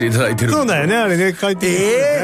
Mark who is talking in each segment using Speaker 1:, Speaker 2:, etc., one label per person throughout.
Speaker 1: ていただいてる。
Speaker 2: そうだよね、あれね、書いて。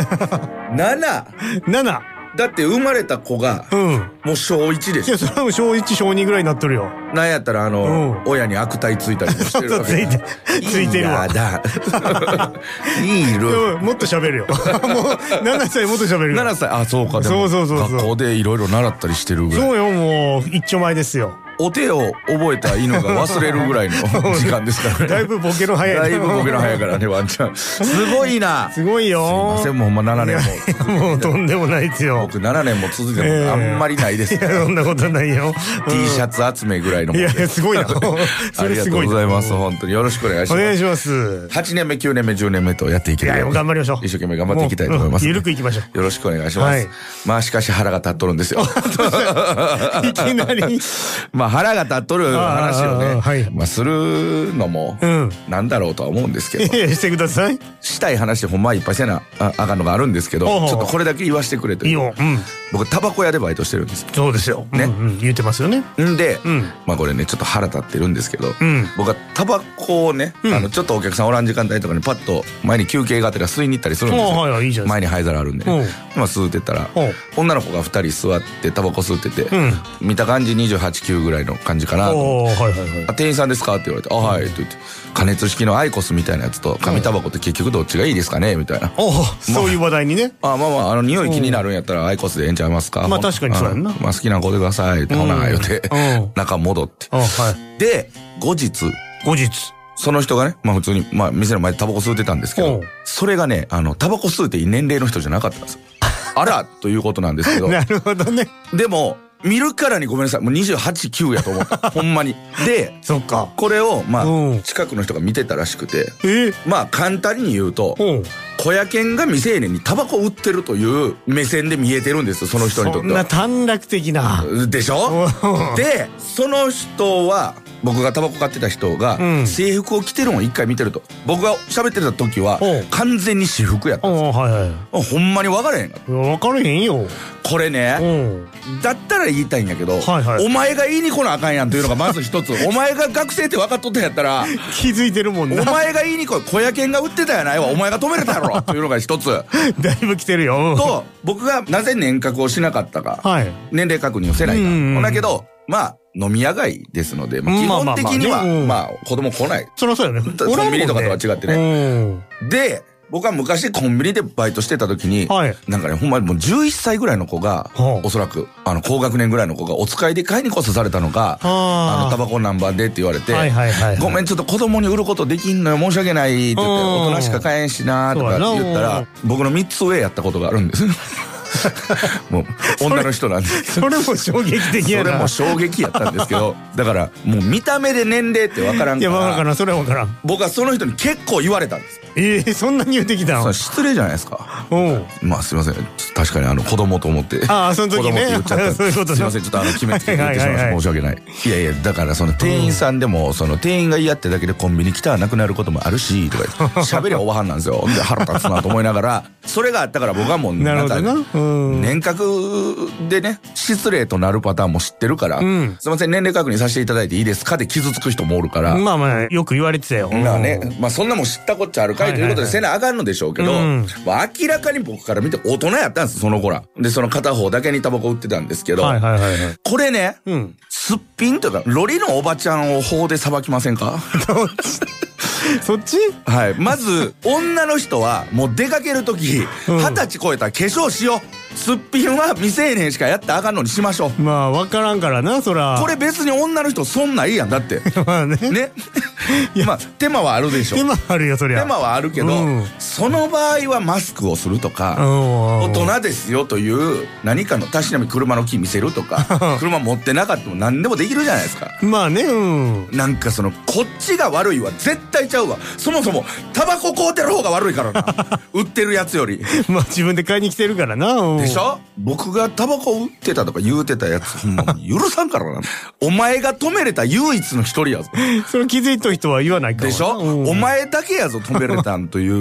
Speaker 1: 7。だって生まれた子が、もう小1でしょ。
Speaker 2: いや、それはもう小1、小2ぐらいになっとるよ。
Speaker 1: なんやったら親に悪態ついたりもしてるわけ。
Speaker 2: ついてるわ。
Speaker 1: いやだ。いる。
Speaker 2: もっと喋るよ。もう、7歳もっと喋るよ。
Speaker 1: 7歳、あ、そうか。
Speaker 2: そう。
Speaker 1: 学校でいろいろ習ったりしてるぐらい。
Speaker 2: そうよ、もう、一丁前ですよ。
Speaker 1: お手を覚えた犬が忘れるぐらいの時間ですからね。
Speaker 2: だいぶボケの早い。
Speaker 1: だいぶボケの早いからね、ワンちゃん。すごいな。
Speaker 2: すごいよ。
Speaker 1: すいません、もうほんま7年も。
Speaker 2: もうとんでもないですよ。
Speaker 1: 僕7年も続いてもあんまりないです。
Speaker 2: いや、そんなことないよ。
Speaker 1: T シャツ集めぐらいのもんで。
Speaker 2: いや、すごいな。
Speaker 1: ありがとうございます。本当によろしくお願いします。
Speaker 2: お願いします。
Speaker 1: 8年目、9年目、10年目とやっていけるように。
Speaker 2: 頑張りましょう。
Speaker 1: 一生懸命頑張っていきたいと思います。
Speaker 2: ゆるくいきましょう。
Speaker 1: よろしくお願いします。まあしかし腹が立っとるんですよ。
Speaker 2: いきなり。
Speaker 1: まあ腹が立っとる話をね、まあするのもなんだろうとは思うんですけど。
Speaker 2: してください。
Speaker 1: したい話ほんまいっぱいせなあかんのがあるんですけど、ちょっとこれだけ言わせてくれという。いいよ。僕タバコ屋でバイトしてるんです。
Speaker 2: そうですよ。ね。言ってますよね。
Speaker 1: んで、まあこれねちょっと腹立ってるんですけど、僕はタバコをね、ちょっとお客さんおらん時間帯とかにパッと前に休憩があったら吸いに行ったりするんですよ。前に灰皿あるんで、まあ吸ってたら女の子が2人座ってタバコ吸ってて、見た感じ28、9ぐらいの感じかな。店員さんですかって言われて、あ、はいって言って、加熱式のアイコスみたいなやつと紙タバコって結局どっちがいいですかねみたいな。
Speaker 2: そういう話題にね。
Speaker 1: まあ匂い気になるんやったらアイコスでええんちゃいますか。
Speaker 2: まあ確かにそうやんな。
Speaker 1: まあ好きな子でくださいってほな言うて中戻って、で後日その人がね、まあ普通にまあ店の前でタバコ吸ってたんですけど、それがねタバコ吸うていい年齢の人じゃなかったんですよ。あらということなんですけど。
Speaker 2: なるほどね。
Speaker 1: でも見るからにごめんなさい。もう28、9やと思った。ほんまに。で、
Speaker 2: そっか。
Speaker 1: これを、まあ、近くの人が見てたらしくて、まあ、簡単に言うと、小屋犬が未成年にタバコ売ってるという目線で見えてるんですよ、その人にとっては。
Speaker 2: そんな短絡的な。
Speaker 1: でしょ？で、その人は、僕がタバコ買ってた人が、制服を着てるのを一回見てると。僕が喋ってた時は、完全に私服やったんですよ。ほんまに分かれへんかった。
Speaker 2: 分かれへんよ。
Speaker 1: これね、だったら言いたいんやけど、お前が言いに来なあかんやんというのがまず一つ。お前が学生って分かっとったんやったら、
Speaker 2: 気づいてるもんな。
Speaker 1: お前が言いに来い。小屋犬が売ってたやないわ。お前が止めれたやろというのが一つ。
Speaker 2: だいぶ来てるよ。
Speaker 1: と、僕がなぜ年確をしなかったか、年齢確認をせないか。だけど、まあ、飲み屋街ですので、基本的には、まあ、子供来ない。
Speaker 2: そりゃそうよね。
Speaker 1: コンビニとかとは違ってね。で、僕は昔コンビニでバイトしてた時に、なんかね、ほんまにもう11歳ぐらいの子が、おそらく、高学年ぐらいの子がお使いで買いにこそされたのが、タバコ何番でって言われて、ごめん、ちょっと子供に売ることできんのよ、申し訳ないって言って、大人しか買えんしなとか言ったら、僕の3つ上やったことがあるんです。もう女の人なんです
Speaker 2: けど、それも衝撃的やな。
Speaker 1: それも衝撃やったんですけど、だからもう見た目で年齢って分からんから、
Speaker 2: いや分からん、それは分からん。
Speaker 1: 僕はその人に結構言われたんです。
Speaker 2: そんなに言ってきたの？
Speaker 1: 失礼じゃないですか。まあすいません、確かに子供と思って、
Speaker 2: ああその時ね、
Speaker 1: 子供って言っちゃった。
Speaker 2: そういうこと。
Speaker 1: すいません、ちょっと決めつけて言ってしまいました。申し訳ない。いやいや、だからその店員さんでも、その店員が嫌ってだけでコンビニ来たらなくなることもあるしとか言って、喋りはおばはんなんですよ。で腹立つなと思いながら、それがあったから僕はもうなんか年確でね、失礼となるパターンも知ってるから、すいません、年齢確認させていただいていいですかで傷つく人もおるから、
Speaker 2: まあまあよく言われてたよ。
Speaker 1: まあね、まあそんなもん知ったこっちゃあるかいということでせなあかんのでしょうけど、明らかに僕から見て大人やったんです、その子ら。で、その片方だけにタバコ売ってたんですけど、これね、すっぴんというかロリのおばちゃんを法で裁きませんか？
Speaker 2: そっち？
Speaker 1: はい。まず、女の人は、もう出かけるとき、20歳超えたら化粧しよう。すっぴんは未成年しかやったらあかんのにしましょう。
Speaker 2: まあ、わからんからな、そら。
Speaker 1: これ別に女の人そんないいやん、だって。
Speaker 2: まあね。
Speaker 1: ね。まあ、手間はあるでしょ。
Speaker 2: 手間あるよ、そりゃ。
Speaker 1: 手間はあるけど、その場合はマスクをするとか、大人ですよという何かのたしなみ、車のキー見せるとか、車持ってなかったも何でもできるじゃないですか。
Speaker 2: まあね、
Speaker 1: なんかこっちが悪いは絶対ちゃうわ。そもそも、タバコ買うてる方が悪いからな。売ってるやつより。
Speaker 2: まあ自分で買いに来てるからな。
Speaker 1: でしょ？僕がタバコ売ってたとか言うてたやつ、ほんま許さんからな。お前が止めれた唯一の一人やぞ。
Speaker 2: それ気づいた人は言わないから。
Speaker 1: でしょ？お前だけやぞ、止めれたんという。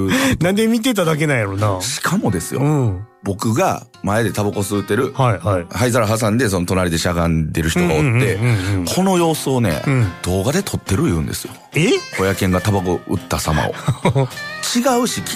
Speaker 2: なんで見てただけなんやろな。
Speaker 1: しかもですよ。僕が前でタバコ吸ってる。灰皿挟んで、その隣でしゃがんでる人がおって、この様子をね、動画で撮ってる言うんですよ。小屋犬がタバコ売った様を。違うし、